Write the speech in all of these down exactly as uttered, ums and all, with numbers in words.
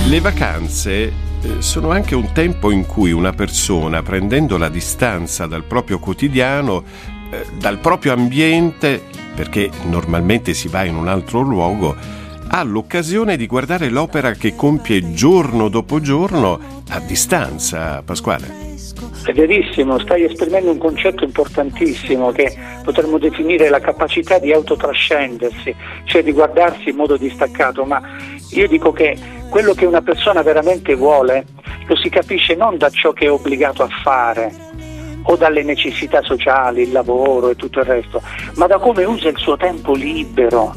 Le vacanze eh, sono anche un tempo in cui una persona, prendendo la distanza dal proprio quotidiano, eh, dal proprio ambiente, perché normalmente si va in un altro luogo, ha l'occasione di guardare l'opera che compie giorno dopo giorno a distanza. Pasquale. È verissimo, stai esprimendo un concetto importantissimo che potremmo definire la capacità di autotrascendersi, cioè di guardarsi in modo distaccato, ma io dico che quello che una persona veramente vuole lo si capisce non da ciò che è obbligato a fare o dalle necessità sociali, il lavoro e tutto il resto, ma da come usa il suo tempo libero.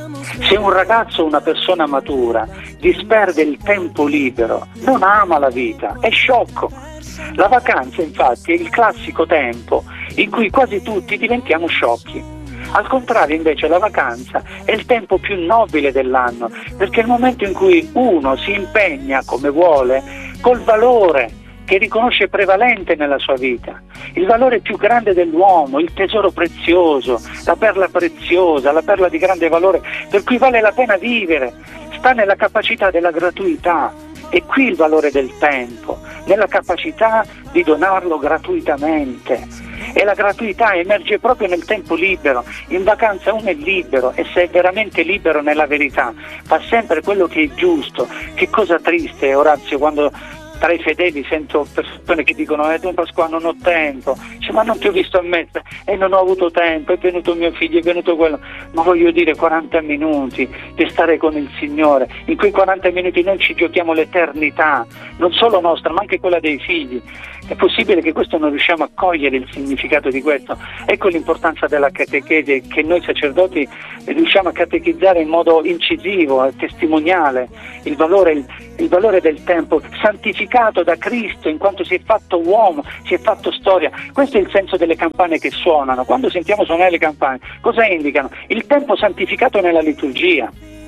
Se un ragazzo o una persona matura disperde il tempo libero, non ama la vita, è sciocco. La vacanza infatti è il classico tempo in cui quasi tutti diventiamo sciocchi. Al contrario invece la vacanza è il tempo più nobile dell'anno, perché è il momento in cui uno si impegna come vuole col valore che riconosce prevalente nella sua vita, il valore più grande dell'uomo, il tesoro prezioso, la perla preziosa, la perla di grande valore, per cui vale la pena vivere, sta nella capacità della gratuità. E qui il valore del tempo, nella capacità di donarlo gratuitamente. E la gratuità emerge proprio nel tempo libero. In vacanza uno è libero, e se è veramente libero nella verità fa sempre quello che è giusto. Che cosa triste, Orazio, quando tra i fedeli sento persone che dicono eh Don Pasquale non ho tempo, dice, ma non ti ho visto a mezza e eh, non ho avuto tempo, è venuto mio figlio, è venuto quello, ma voglio dire quaranta minuti per stare con il Signore. In quei quaranta minuti noi ci giochiamo l'eternità, non solo nostra ma anche quella dei figli. È possibile che questo non riusciamo a cogliere il significato di questo? Ecco l'importanza della catechesi, che noi sacerdoti riusciamo a catechizzare in modo incisivo, testimoniale, il valore, il, il valore del tempo, santificato da Cristo in quanto si è fatto uomo, si è fatto storia. Questo è il senso delle campane che suonano. Quando sentiamo suonare le campane, cosa indicano? Il tempo santificato nella liturgia.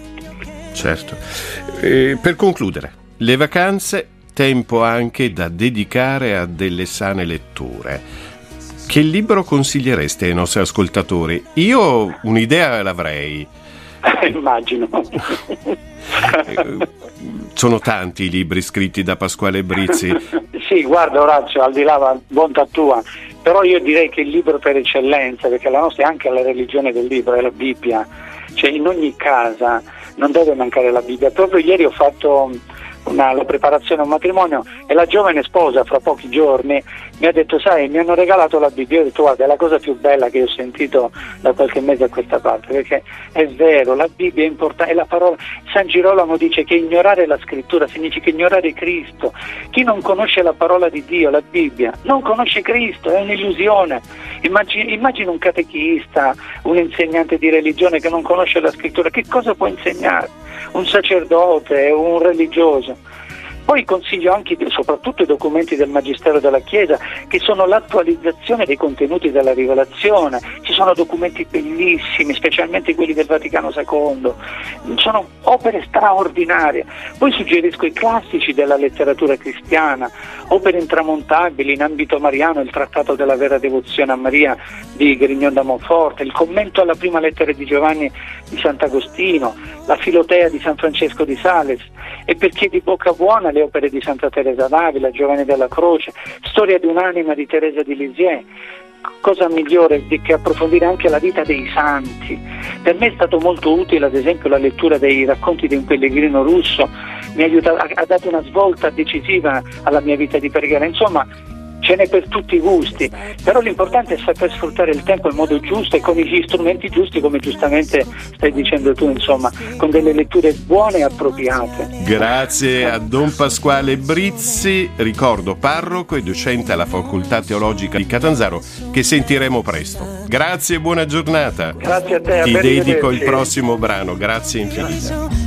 Certo. Eh, per concludere, le vacanze, tempo anche da dedicare a delle sane letture. Che libro consigliereste ai nostri ascoltatori? Io un'idea l'avrei. Immagino. Sono tanti i libri scritti da Pasquale Brizzi. Sì, guarda Orazio, al di là la bontà tua, però io direi che il libro per eccellenza, perché la nostra è anche la religione del libro, è la Bibbia, cioè in ogni casa non deve mancare la Bibbia. Proprio ieri ho fatto Una, la preparazione a un matrimonio e la giovane sposa fra pochi giorni mi ha detto, sai, mi hanno regalato la Bibbia. Io ho detto, guarda, è la cosa più bella che ho sentito da qualche mese a questa parte, perché è vero, la Bibbia è importante, è la parola. San Girolamo dice che ignorare la scrittura significa ignorare Cristo. Chi non conosce la parola di Dio, la Bibbia, non conosce Cristo, è un'illusione. Immagina, immagina un catechista, un insegnante di religione che non conosce la scrittura, che cosa può insegnare? Un sacerdote, un religioso. Poi consiglio anche soprattutto i documenti del Magistero della Chiesa, che sono l'attualizzazione dei contenuti della rivelazione. Ci sono documenti bellissimi, specialmente quelli del Vaticano secondo, sono opere straordinarie. Poi suggerisco i classici della letteratura cristiana, opere intramontabili in ambito mariano, il Trattato della vera devozione a Maria di Grignon da Monforte, il commento alla prima lettera di Giovanni di Sant'Agostino, la Filotea di San Francesco di Sales, e per chi è di bocca buona le opere di Santa Teresa d'Avila, Giovanni della Croce, Storia di un'anima di Teresa di Lisieux. Cosa migliore di che approfondire anche la vita dei santi? Per me è stato molto utile ad esempio la lettura dei racconti di un pellegrino russo, mi ha, aiutato, ha dato una svolta decisiva alla mia vita di preghiera. Insomma, ce n'è per tutti i gusti, però l'importante è saper sfruttare il tempo in modo giusto e con gli strumenti giusti, come giustamente stai dicendo tu, insomma, con delle letture buone e appropriate. Grazie a Don Pasquale Brizzi, ricordo parroco e docente alla Facoltà Teologica di Catanzaro, che sentiremo presto. Grazie e buona giornata. Grazie a te. Ti dedico il prossimo brano, grazie infinite.